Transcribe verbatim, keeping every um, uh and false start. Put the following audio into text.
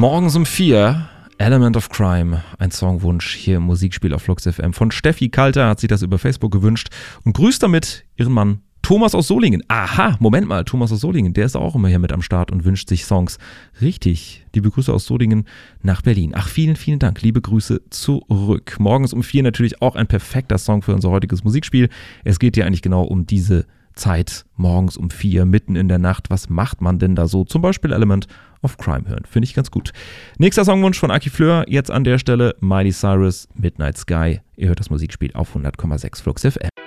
Morgens um vier, Element of Crime, ein Songwunsch hier im Musikspiel auf Flux F M von Steffi Kalter, hat sich das über Facebook gewünscht und grüßt damit ihren Mann Thomas aus Solingen. Aha, Moment mal, Thomas aus Solingen, der ist auch immer hier mit am Start und wünscht sich Songs. Richtig, liebe Grüße aus Solingen nach Berlin. Ach, vielen, vielen Dank, liebe Grüße zurück. Morgens um vier natürlich auch ein perfekter Song für unser heutiges Musikspiel. Es geht ja eigentlich genau um diese Zeit, morgens um vier, mitten in der Nacht. Was macht man denn da so? Zum Beispiel Element of Crime hören. Finde ich ganz gut. Nächster Songwunsch von Aki Fleur. Jetzt an der Stelle Miley Cyrus, Midnight Sky. Ihr hört das Musikspiel auf hundert Komma sechs Flux F M.